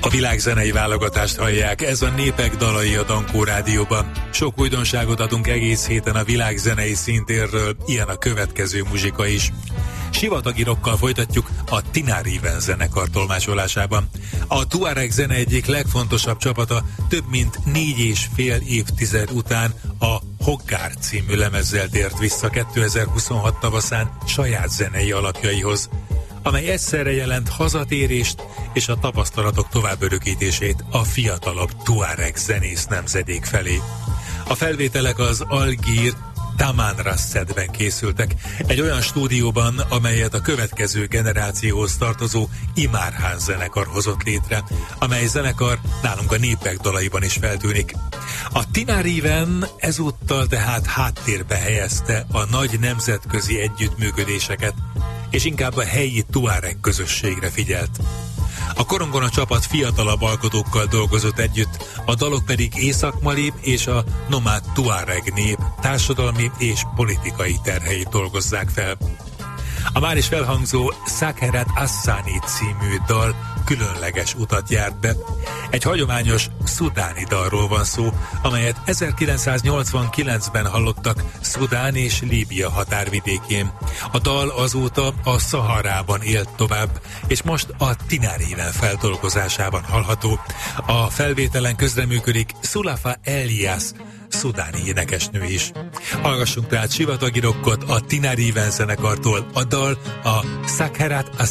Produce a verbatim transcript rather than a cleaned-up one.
A világzenei válogatást hallják, ez a Népek dalai a Dankó Rádióban. Sok újdonságot adunk egész héten a világzenei szintérről, ilyen a következő muzsika is. Sivatagi rockkal folytatjuk a Tina Riven zenekar tolmácsolásában. A Tuareg zene egyik legfontosabb csapata több mint négy és fél évtized után a Hoggár című lemezzel tért vissza kétezer-huszonhat tavaszán saját zenei alapjaihoz, amely egyszerre jelent hazatérést és a tapasztalatok továbbörökítését a fiatalabb Tuareg zenész nemzedék felé. A felvételek az Algír Taman Rassedben készültek, egy olyan stúdióban, amelyet a következő generációhoz tartozó Imárhán zenekar hozott létre, amely zenekar nálunk a Népek dalaiban is feltűnik. A Tina Riven ezúttal tehát háttérbe helyezte a nagy nemzetközi együttműködéseket, és inkább a helyi Tuareg közösségre figyelt. A korongon a csapat fiatalabb alkotókkal dolgozott együtt, a dalok pedig Észak-Mali és a nomád Tuareg nép társadalmi és politikai terheit dolgozzák fel. A már is felhangzó Sakherat Assani című dal különleges utat járt be. Egy hagyományos szudáni dalról van szó, amelyet ezerkilencszáznyolcvankilencben hallottak Szudán és Líbia határvidékén. A dal azóta a Szaharában élt tovább, és most a Tina Riven feldolgozásában hallható. A felvételen közreműködik Szulafa Elias, szudáni énekesnő is. Hallgassunk tehát sivatagi rockot a Tina Riven zenekartól, a dal a Sakherat